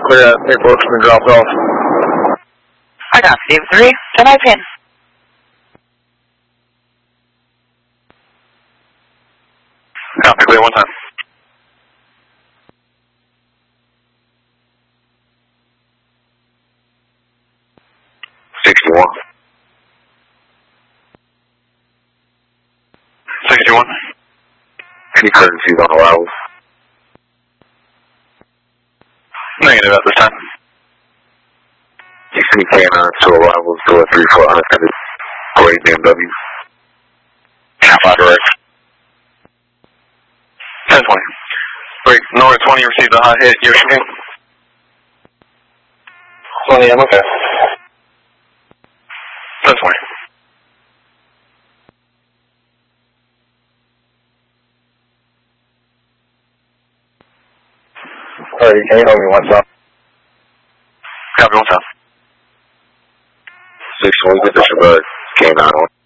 clear that paperwork's been dropped off. I got Steve 3. Can I pin? Copy, clear one time. Any currencies on arrivals? Negative at this time. 60 canines to arrivals, door 34 unattended. Gray BMW. Alpha direct. 1020. Great. Nora 20 received a hot hit. Yoshi game. 20, I'm okay. 1020. Alright, can you help me one time? Copy one time. 6-1, get the Shabbat K9 on.